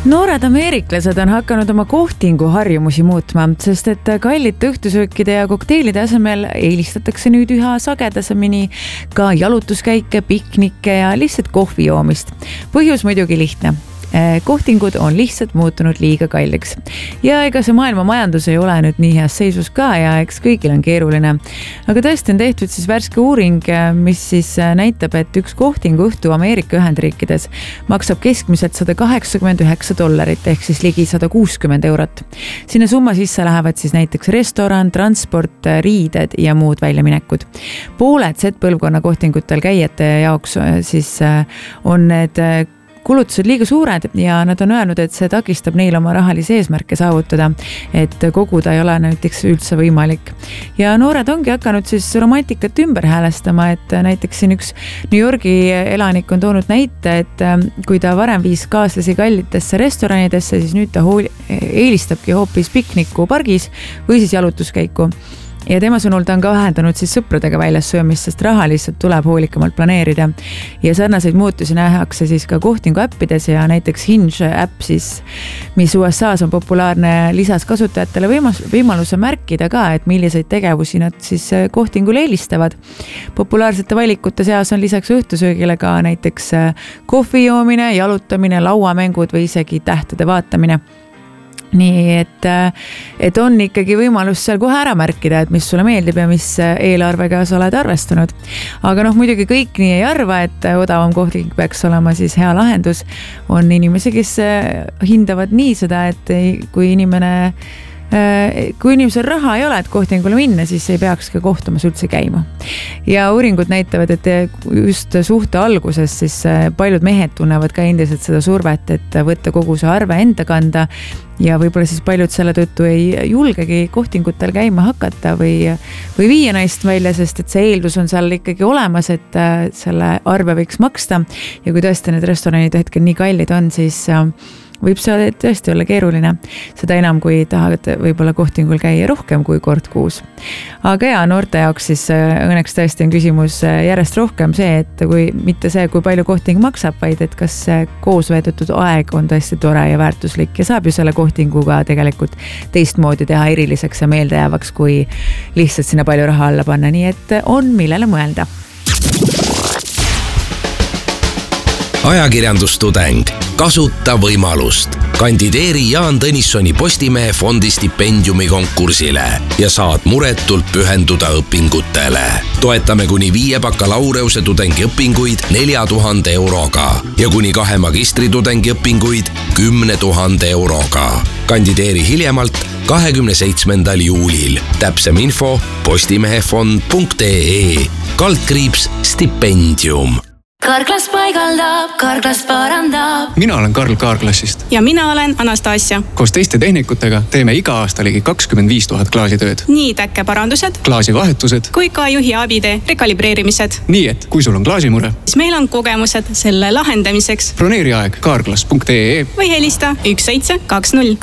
Noored ameeriklased on hakanud oma kohtinguharjumusi muutma, sest et kallite õhtusöökide ja kokteilide asemel eelistatakse nüüd üha sagedasemini ka jalutuskäike, piknikke ja lihtsalt kohvi joomist. Põhjus muidugi lihtne. Kohtingud on lihtsalt muutunud liiga kalliks. Ja ega see maailma majandus ei ole nüüd nii heas seisus ka ja eks kõigil on keeruline. Aga tõesti on tehtud siis värske uuring, mis siis näitab, et üks kohtingu õhtu Ameerika Ühendriikides maksab keskmiselt $189 ehk siis ligi 160 eurot. Sinna summa sisse lähevad siis näiteks restoran, transport, riided ja muud väljaminekud. Pooled Z-põlvkonna kohtingutel käijate jaoks siis on need kulutused liiga suured ja nad on öelnud, et see takistab neil oma rahalisi eesmärke saavutada, et koguda ei ole näiteks üldse võimalik. Ja noored ongi hakanud siis romantikat ümber häälestama, et näiteks siin üks New Yorgi elanik on toonud näite, et kui ta varem viis kaaslasi kallitesse restoranidesse, siis nüüd ta eelistabki hoopis pikniku pargis või siis jalutuskäiku. Ja tema sõnul ta on ka vähendanud siis sõpradega väljas söömist, sest raha lihtsalt tuleb hoolikamalt planeerida. Ja sarnaseid muutusi nähakse siis ka kohtingu äppides ja näiteks Hinge äpp siis, mis USA's on populaarne, lisas kasutajatele võimaluse märkida ka, et milliseid tegevusi nad siis kohtingul eelistavad. Populaarsete valikute seas on lisaks õhtusöögile ka näiteks kohvi joomine, jalutamine, lauamängud või isegi tähtede vaatamine. Nii, et on ikkagi võimalus seal kohe ära märkida, et mis sulle meeldib ja mis eelarvega sa oled arvestanud. Aga muidugi kõik nii ei arva, et odavam kohting peaks olema siis hea lahendus. On inimesi, kes hindavad nii seda, et kui inimesel raha ei ole, et kohtingule minna, siis ei peaks ka kohtumas üldse käima. Ja uuringud näitavad, et just suhte alguses siis paljud mehed tunnevad ka endiselt seda survet, et võtta kogu see arve enda kanda ja võib-olla siis paljud selle tõttu ei julgegi kohtingutel käima hakata või viia naist välja, sest et see eeldus on seal ikkagi olemas, et selle arve võiks maksta ja kui tõesti need restoranid hetkel nii kallid on, siis võib see tõesti olla keeruline. Seda enam, kui tahad võib-olla kohtingul käia rohkem kui kord kuus. Aga ja noorte jaoks siis õnneks tõesti on küsimus järjest rohkem see, et kui mitte see, kui palju kohting maksab, vaid et kas koos veedetud aeg on tõesti tore ja väärtuslik ja saab ju selle kohtinguga tegelikult teistmoodi teha eriliseks ja meeldejäävaks, kui lihtsalt sinna palju raha alla panna. Nii et on millele mõelda. Ajakirjandustudeng. Kasuta võimalust. Kandideeri Jaan Tõnissoni Postimehe fondi stipendiumi konkursile ja saad muretult pühenduda õpingutele. Toetame kuni 5 bakalaureuse tudengiõpinguid 4000 euroga ja kuni 2 magistritudengi õpinguid 10 000 euroga. Kandideeri hiljemalt 27. juulil. Täpsem info postimehefond.ee /stipendium. Karklas paigaldab, Karklas parandab. Mina olen Karl Kaarklassist. Ja mina olen Anastasia. Koos teiste tehnikutega teeme iga aasta ligi 25 000 klaasitööd. Nii täkkeparandused, klaasivahetused kui ka juhi abide rekalibreerimised. Nii et kui sul on klaasimure, siis meil on kogemused selle lahendamiseks. Broneeri aeg kaarklas.ee või helista 1720.